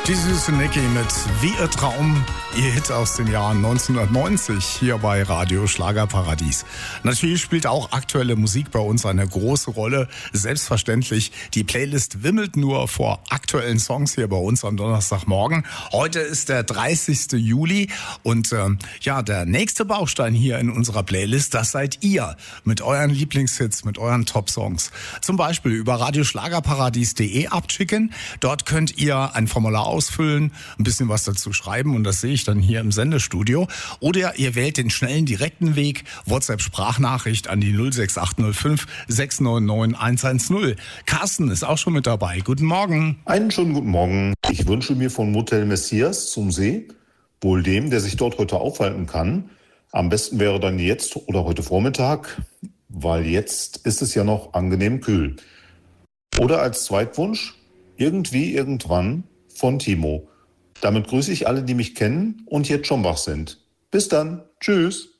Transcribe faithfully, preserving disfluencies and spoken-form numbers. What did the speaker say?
Die süße Niki mit Wie ihr Traum, ihr Hit aus dem Jahr neunzehnhundertneunzig hier bei Radio Schlagerparadies. Natürlich spielt auch aktuelle Musik bei uns eine große Rolle. Selbstverständlich, die Playlist wimmelt nur vor aktuellen Songs hier bei uns am Donnerstagmorgen. Heute ist der dreißigste Juli und äh, ja, der nächste Baustein hier in unserer Playlist, das seid ihr mit euren Lieblingshits, mit euren Top-Songs. Zum Beispiel über radioschlagerparadies punkt de abschicken. Dort könnt ihr ein Formular ausfüllen, ein bisschen was dazu schreiben und das sehe ich dann hier im Sendestudio. Oder ihr wählt den schnellen, direkten Weg, WhatsApp-Sprachnachricht an die null sechs acht null fünf sechs neun neun eins eins null. Carsten ist auch schon mit dabei. Guten Morgen. Einen schönen guten Morgen. Ich wünsche mir von Motel Messias zum See, wohl dem, der sich dort heute aufhalten kann. Am besten wäre dann jetzt oder heute Vormittag, weil jetzt ist es ja noch angenehm kühl. Oder als Zweitwunsch, irgendwie, irgendwann von Timo. Damit grüße ich alle, die mich kennen und jetzt schon wach sind. Bis dann. Tschüss.